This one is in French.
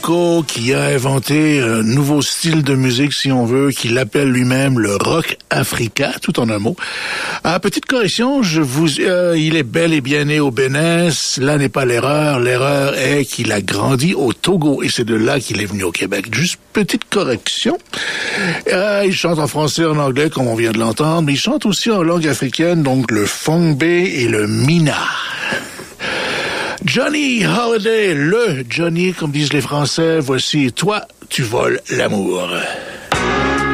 Nico, qui a inventé un nouveau style de musique, si on veut, qu'il appelle lui-même le rock africain, tout en un mot. Petite correction, il est bel et bien né au Bénin. Là n'est pas l'erreur. L'erreur est qu'il a grandi au Togo et c'est de là qu'il est venu au Québec. Juste petite correction. Il chante en français, en anglais, comme on vient de l'entendre, mais il chante aussi en langue africaine, donc le Fongbe et le Mina. Johnny Hallyday, le Johnny, comme disent les Français, voici Toi, tu voles l'amour.